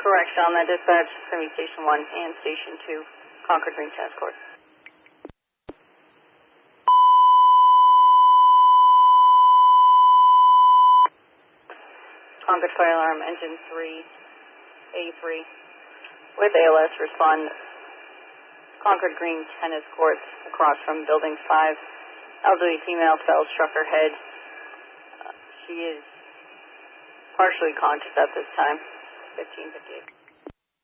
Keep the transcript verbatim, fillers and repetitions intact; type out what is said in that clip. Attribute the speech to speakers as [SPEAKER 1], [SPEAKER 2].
[SPEAKER 1] Correction on that dispatch. It's going to be Station one and Station two, Concord Green Tennis Court. Concord Fire Alarm, Engine three, A three. With A L S, respond Concord Green Tennis Court across from Building five. Elderly female fell, struck her head. Uh, she is partially conscious at this time. fifteen fifty-eight.